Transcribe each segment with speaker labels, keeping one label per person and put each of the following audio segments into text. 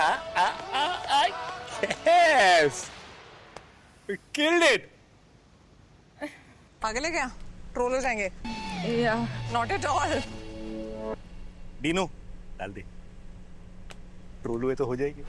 Speaker 1: Yes! We killed it!
Speaker 2: पागल है क्या? ट्रोल हो जाएंगे। Not at all.
Speaker 1: डीनू डाल दे, ट्रोल हुए तो हो जाएगी।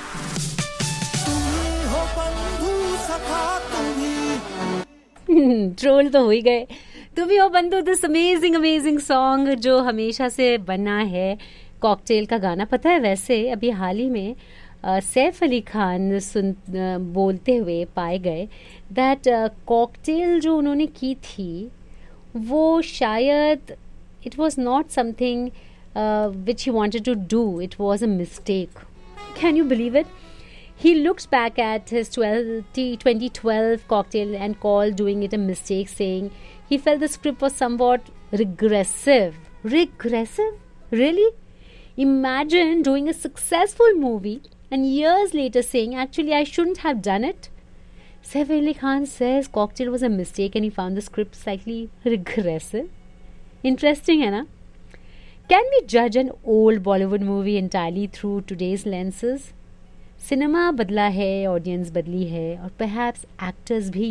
Speaker 3: ट्रोल तो हो ही गए। तुम ही हो बंधु, दिस अमेजिंग सॉन्ग जो हमेशा से बना है। कॉकटेल का गाना पता है, वैसे अभी हाल ही में सैफ अली खान बोलते हुए पाए गए दैट कॉकटेल जो उन्होंने की थी वो शायद it was not something which he wanted to do, it was a mistake. Can you believe it? He looks back at his 2012 cocktail and called doing it a mistake, saying he felt the script was somewhat regressive. Regressive? Really? Imagine doing a successful movie and years later saying, actually, I shouldn't have done it. Saif Ali Khan says Cocktail was a mistake and he found the script slightly regressive. Interesting, है ना? Can we judge an old Bollywood movie entirely through today's lenses? Cinema बदला है, audience बदली है और perhaps actors भी,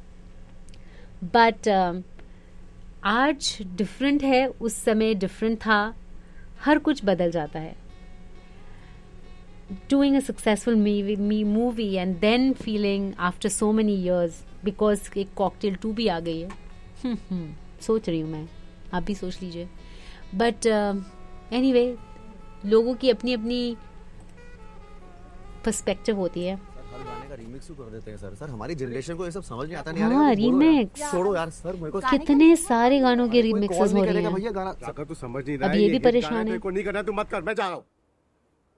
Speaker 3: but आज different है, उस समय डिफरेंट था, हर कुछ बदल जाता है। Doing a successful movie and than feeling after so many years because एक कॉकटेल 2 भी आ गई है। सोच रही हूँ मैं, आप भी सोच लीजिए। बट एनीवे, लोगों की अपनी अपनी पर्सपेक्टिव होती है।
Speaker 4: हर गाने का रीमिक्स कर देते हैं सर हमारी जनरेशन को ये सब समझ नहीं आता। नहीं
Speaker 3: हाँ, रीमिक्स
Speaker 4: छोड़ो यार सर, मेरे को
Speaker 3: कितने सारे गानों के रीमिक्सेस हो रहे हैं।
Speaker 4: भैया गाना
Speaker 1: अगर तू समझ नहीं रहा
Speaker 3: अब ये भी परेशान है।
Speaker 1: नहीं करना, तू मत कर, मैं जा रहा हूँ।